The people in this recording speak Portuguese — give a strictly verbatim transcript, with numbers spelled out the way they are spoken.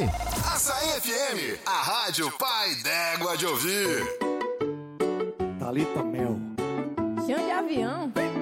Açaí F M, a rádio pai d'égua de ouvir. Thalita Mel. Chão de avião.